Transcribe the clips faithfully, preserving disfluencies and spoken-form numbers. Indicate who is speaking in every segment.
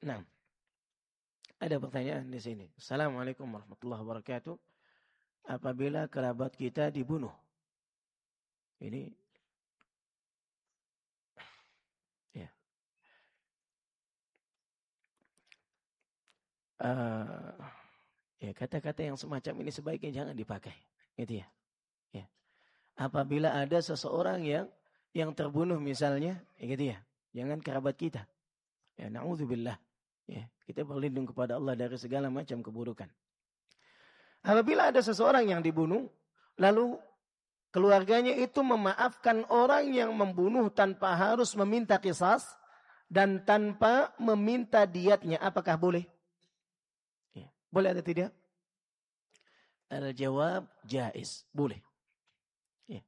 Speaker 1: Nah, ada pertanyaan di sini. Assalamualaikum warahmatullahi wabarakatuh. Apabila kerabat kita dibunuh, ini ya, uh, ya kata-kata yang semacam ini sebaiknya jangan dipakai, gitu ya. Ya. Apabila ada seseorang yang yang terbunuh misalnya, ya gitu ya, jangan kerabat kita. Ya, na'udzubillah. Ya, kita berlindung kepada Allah dari segala macam keburukan. Apabila ada seseorang yang dibunuh, lalu keluarganya itu memaafkan orang yang membunuh tanpa harus meminta qisas dan tanpa meminta diyatnya, apakah boleh? Ya. Boleh atau tidak? Al-jawab jaiz, boleh. Ya.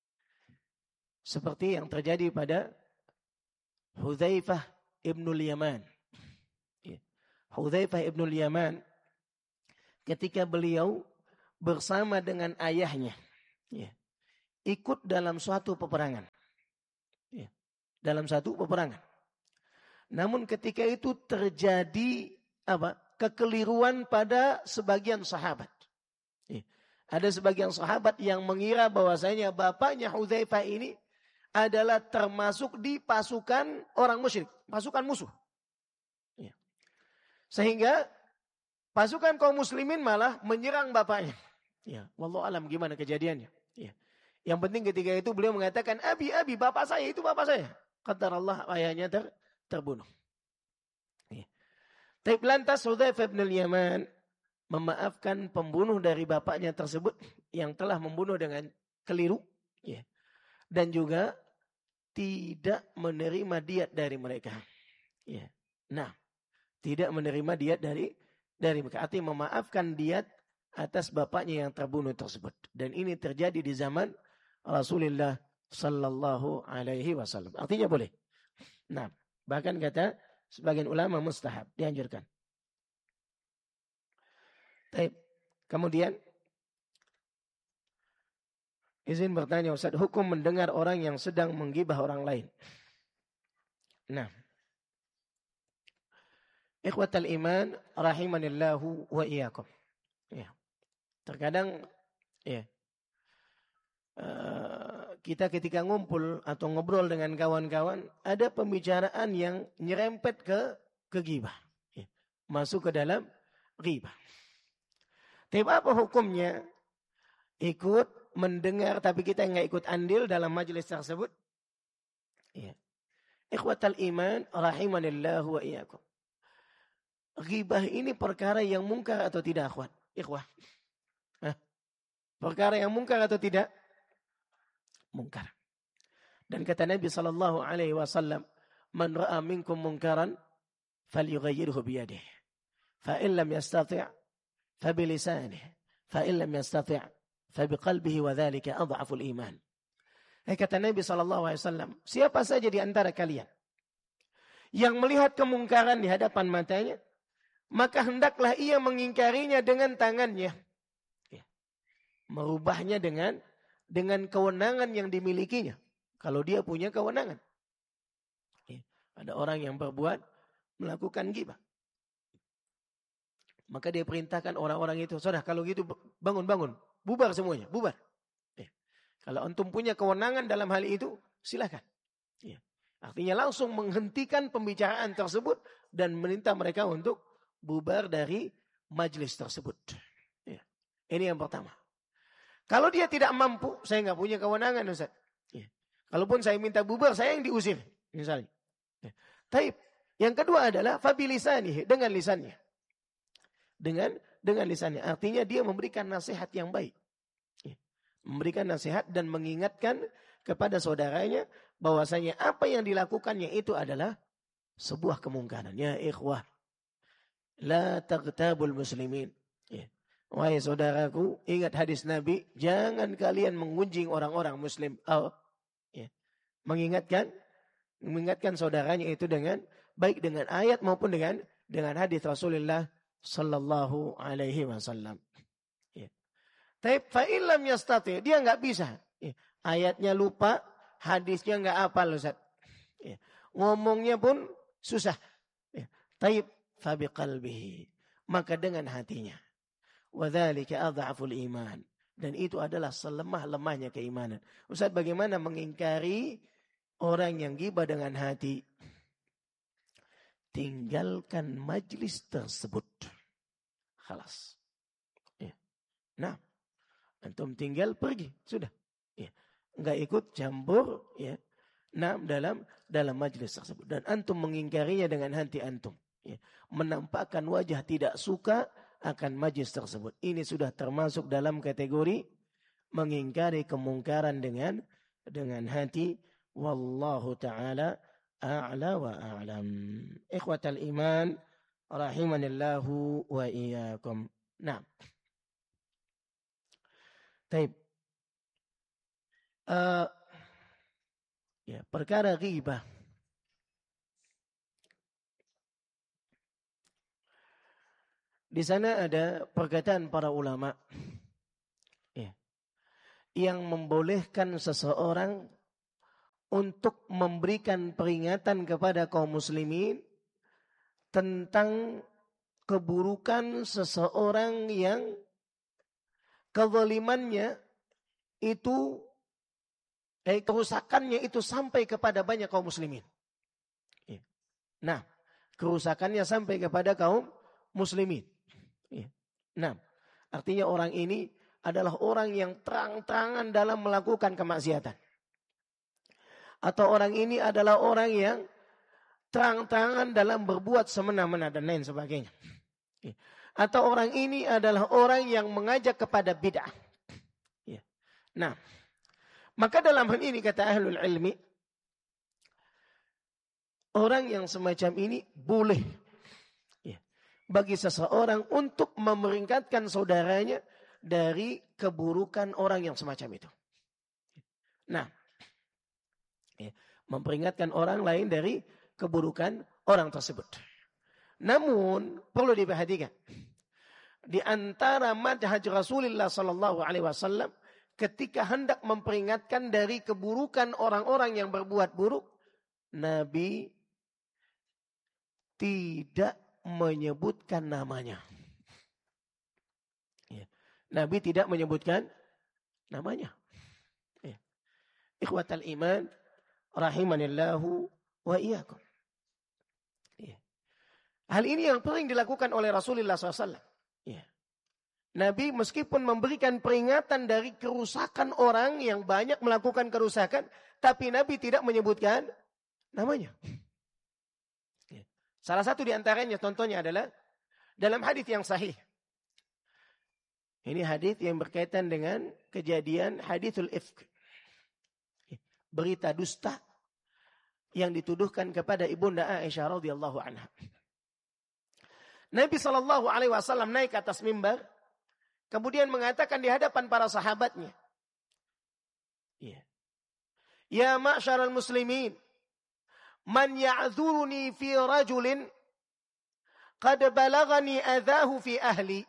Speaker 1: Seperti yang terjadi pada Hudzaifah ibnul Yaman. Ya. Hudzaifah ibnul Yaman ketika beliau bersama dengan ayahnya, ya, ikut dalam suatu peperangan. Ya, dalam satu peperangan. Namun ketika itu terjadi apa? Kekeliruan pada sebagian sahabat. Ya, ada sebagian sahabat yang mengira bahwasanya bapaknya Hudzaifah ini adalah termasuk di pasukan orang musyrik, pasukan musuh. Ya. Sehingga pasukan kaum muslimin malah menyerang bapaknya. Ya, wallahu alam gimana kejadiannya. Ya. Yang penting ketika itu beliau mengatakan, "Abi, abi, bapak saya itu bapak saya." Qaddar Allah ayahnya ter, terbunuh. Ya. Tapi lantas Hudzaifah bin Yaman memaafkan pembunuh dari bapaknya tersebut yang telah membunuh dengan keliru, ya. Dan juga tidak menerima diat dari mereka. Ya. Nah, tidak menerima diat dari dari mereka. Artinya memaafkan diat atas bapaknya yang terbunuh tersebut. Dan ini terjadi di zaman Rasulullah sallallahu alaihi wasallam. Artinya boleh. Nah, bahkan kata sebagian ulama mustahab, dianjurkan. Baik. Kemudian izin bertanya Ustaz, hukum mendengar orang yang sedang menggibah orang lain. Nah, ikhwatal iman rahimanillahu wa iyyakum. Ya. Terkadang ya, uh, kita ketika ngumpul atau ngobrol dengan kawan-kawan ada pembicaraan yang nyerempet ke ke ghibah, ya. Masuk ke dalam ghibah. Tapi apa hukumnya? Ikut mendengar tapi kita nggak ikut andil dalam majelis tersebut? Ya. Ikhwatal iman rahimanillahu wa iyyakum. Ghibah ini perkara yang mungkar atau tidak, akhwat? Ikhwah. Hah? Perkara yang mungkar atau tidak? Mungkar. Dan kata Nabi sallallahu alaihi wasallam, "Man ra'a minkum munkaran falyughayyirhu bi yadihi. Fa in lam yastati' fa bi lisanihi. Fa in lam yastati' fa bi qalbihi wa dzalika adhaful iman." Eh, kata Nabi sallallahu alaihi wasallam, siapa saja di antara kalian yang melihat kemungkaran di hadapan matanya, maka hendaklah ia mengingkarinya dengan tangannya. Ya. Merubahnya dengan dengan kewenangan yang dimilikinya. Kalau dia punya kewenangan. Ya. Ada orang yang berbuat melakukan ghibah. Maka dia perintahkan orang-orang itu, "Sudah kalau gitu bangun-bangun, bubar semuanya, bubar." Ya. Kalau antum punya kewenangan dalam hal itu, silakan. Ya. Artinya langsung menghentikan pembicaraan tersebut dan meminta mereka untuk bubar dari majlis tersebut. Ya. Ini yang pertama. Kalau dia tidak mampu, saya nggak punya kewenangan, Ustaz. Ya. Kalaupun saya minta bubar, saya yang diusir, misalnya. Ya. Taib. Yang kedua adalah fabilisanihi, dengan lisannya. Dengan dengan lisannya. Artinya dia memberikan nasihat yang baik. Ya. Memberikan nasihat dan mengingatkan kepada saudaranya bahwasanya apa yang dilakukannya itu adalah sebuah kemungkaran. Ya ikhwah. La taghtabul muslimin. Ya. Wahai saudaraku, ingat hadis Nabi, jangan kalian mengunjing orang-orang muslim. Oh, ya. Mengingatkan mengingatkan saudaranya itu dengan baik dengan ayat maupun dengan dengan hadis Rasulullah sallallahu alaihi wasallam. Ya. Tapi fa illam yastati, dia enggak bisa. Ya. Ayatnya lupa, hadisnya enggak hafal, Ustaz. Ya. Ngomongnya pun susah. Ya. Taib fa biqalbihi, maka dengan hatinya. Wa dzalika adhaful iman, dan itu adalah selemah-lemahnya keimanan. Ustaz, bagaimana mengingkari orang yang ghibah dengan hati? Tinggalkan majlis tersebut. Khalas. Ya. Nah, antum tinggal pergi, sudah. Ya. Enggak ikut campur, ya. Nah, dalam dalam majlis tersebut, dan antum mengingkarinya dengan hati antum. Ya. Menampakkan wajah tidak suka akan majlis tersebut. Ini sudah termasuk dalam kategori mengingkari kemungkaran dengan dengan hati. Wallahu ta'ala a'la wa a'lam. Ikhwatal iman rahimanillahu wa iyyakum. Nah. Taib. Uh, ya, perkara ghibah. Di sana ada perkataan para ulama, ya, yang membolehkan seseorang untuk memberikan peringatan kepada kaum muslimin tentang keburukan seseorang yang kezalimannya itu, eh, kerusakannya itu sampai kepada banyak kaum muslimin. Ya. Nah, kerusakannya sampai kepada kaum muslimin. Nah, artinya orang ini adalah orang yang terang-terangan dalam melakukan kemaksiatan. Atau orang ini adalah orang yang terang-terangan dalam berbuat semena-mena dan lain sebagainya. Atau orang ini adalah orang yang mengajak kepada bid'ah. Nah, maka dalam hal ini kata ahlul ilmi, orang yang semacam ini boleh bagi seseorang untuk memperingatkan saudaranya dari keburukan orang yang semacam itu. Nah, ya, memperingatkan orang lain dari keburukan orang tersebut. Namun perlu diperhatikan, di antara manhaj Rasulullah sallallahu alaihi wasallam ketika hendak memperingatkan dari keburukan orang-orang yang berbuat buruk, Nabi tidak menyebutkan namanya. Ya. Nabi tidak menyebutkan namanya. Ya. Ikhwatal iman rahimanillahu wa iyyakum. Ya. Hal ini yang paling dilakukan oleh Rasulullah shallallahu alaihi wasallam. Ya. Nabi meskipun memberikan peringatan dari kerusakan orang yang banyak melakukan kerusakan, tapi Nabi tidak menyebutkan namanya. Salah satu di antaranya contohnya adalah dalam hadis yang sahih. Ini hadis yang berkaitan dengan kejadian haditsul ifk. Berita dusta yang dituduhkan kepada ibunda Aisyah radhiyallahu anha. Nabi sallallahu alaihi wasallam naik ke atas mimbar, kemudian mengatakan di hadapan para sahabatnya, Ya, ya ma'syaral muslimin, man ya'dzuruni fi rajulin qad balagani adzahu fi ahli.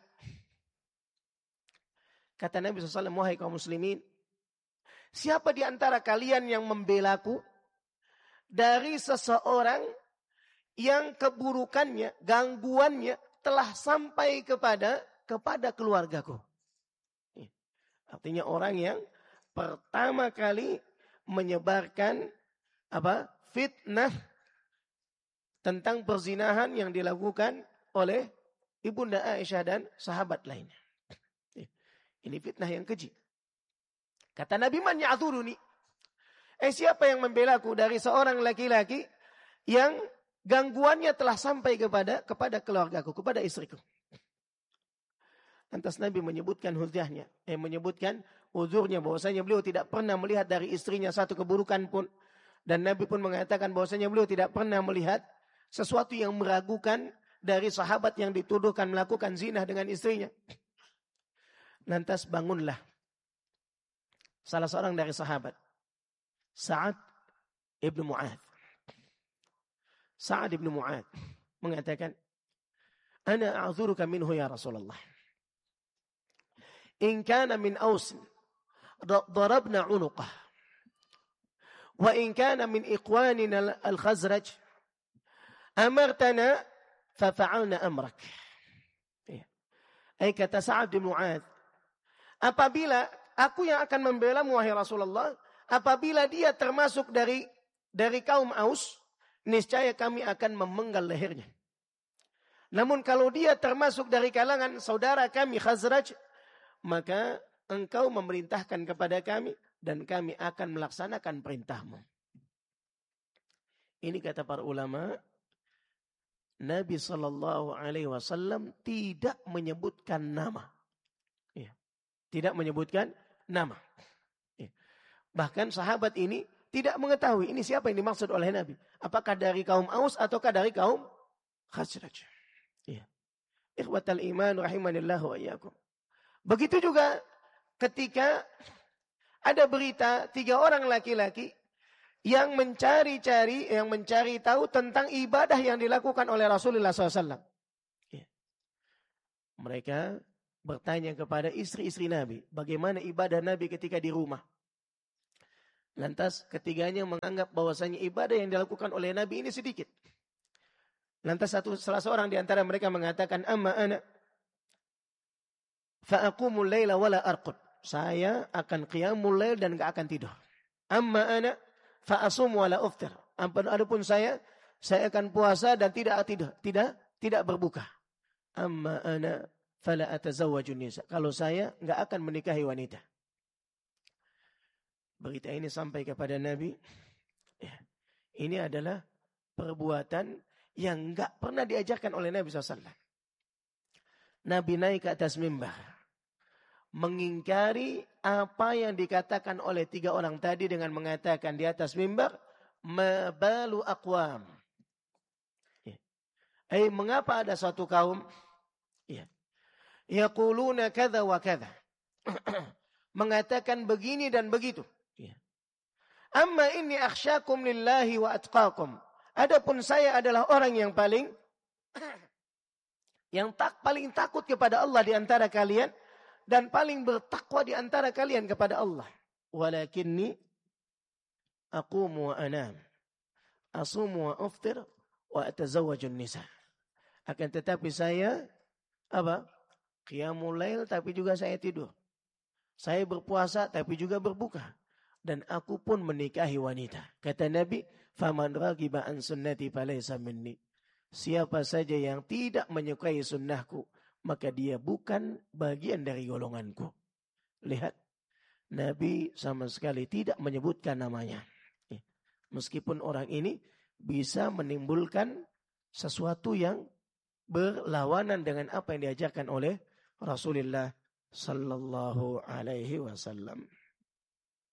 Speaker 1: Kata Nabi shallallahu alaihi wasallam, wahai kaum muslimin, siapa di antara kalian yang membelaku dari seseorang yang keburukannya, gangguannya telah sampai kepada kepada keluargaku. Artinya orang yang pertama kali menyebarkan apa? Fitnah tentang perzinahan yang dilakukan oleh ibunda Aisyah dan sahabat lainnya. Ini fitnah yang keji. Kata Nabi, man ya'dzuruni, eh siapa yang membelaku dari seorang laki-laki yang gangguannya telah sampai kepada kepada keluargaku, kepada istriku. Lantas Nabi menyebutkan hujahnya, eh menyebutkan uzurnya, bahwasanya beliau tidak pernah melihat dari istrinya satu keburukan pun. Dan Nabi pun mengatakan bahwasanya beliau tidak pernah melihat sesuatu yang meragukan dari sahabat yang dituduhkan melakukan zina dengan istrinya. Lantas bangunlah salah seorang dari sahabat, Sa'ad ibn Mu'adz. Sa'ad ibn Mu'adz mengatakan, Ana a'dzuruka minhu ya Rasulullah. In kana min Aus, darabna unuqah. Wa in kana min ikhwanina al-Khazraj, amartana fafa'alna amrak. Ya. Ay kata Sa'ad bin Mu'adz, apabila aku yang akan membela wahai Rasulullah, apabila dia termasuk dari dari kaum Aus, niscaya kami akan memenggal lehernya. Namun kalau dia termasuk dari kalangan saudara kami Khazraj, maka engkau memerintahkan kepada kami dan kami akan melaksanakan perintahmu. Ini kata para ulama, Nabi sallallahu alaihi wasallam tidak menyebutkan nama. Ya. Tidak menyebutkan nama. Ya. Bahkan sahabat ini tidak mengetahui ini siapa yang dimaksud oleh Nabi. Apakah dari kaum Aus ataukah dari kaum Khazraj. Ya. Ikhwatal iman rahimanillahu wa iyyakum. Begitu juga ketika ada berita tiga orang laki-laki yang mencari-cari, yang mencari tahu tentang ibadah yang dilakukan oleh Rasulullah shallallahu alaihi wasallam. Ya. Mereka bertanya kepada istri-istri Nabi, bagaimana ibadah Nabi ketika di rumah. Lantas ketiganya menganggap bahwasanya ibadah yang dilakukan oleh Nabi ini sedikit. Lantas satu salah seorang di antara mereka mengatakan, amma ana fa aqumul laila wala arqud. Saya akan qiyamul lail dan enggak akan tidur. Amma ana fa asum wala uftir. Adapun saya, saya akan puasa dan tidak tidur, tidak tidak berbuka. Amma ana fala atazawwajun nisa. Kalau saya enggak akan menikahi wanita. Berita ini sampai kepada Nabi. Ya. Ini adalah perbuatan yang enggak pernah diajarkan oleh Nabi shallallahu alaihi wasallam. Nabi naik ke atas mimbar, mengingkari apa yang dikatakan oleh tiga orang tadi dengan mengatakan di atas mimbar, mabalu aqwam. Ya. Eh, mengapa ada suatu kaum ya, yaquluna kadza wa kadza. Mengatakan begini dan begitu. Ya. Amma inni akhsyakum lillahi wa atqakum. Adapun saya adalah orang yang paling yang tak paling takut kepada Allah di antara kalian dan paling bertakwa di antara kalian kepada Allah. Walakinni aqumu wa anam, asumu wa uftir wa atazawwajun nisa. Akan tetapi saya apa? Qiyamul lail tapi juga saya tidur. Saya berpuasa tapi juga berbuka. Dan aku pun menikahi wanita. Kata Nabi, faman ragiba an sunnati falaysa minni. Siapa saja yang tidak menyukai sunnahku, maka dia bukan bagian dari golonganku. Lihat, Nabi sama sekali tidak menyebutkan namanya. Meskipun orang ini bisa menimbulkan sesuatu yang berlawanan dengan apa yang diajarkan oleh Rasulullah sallallahu alaihi wasallam.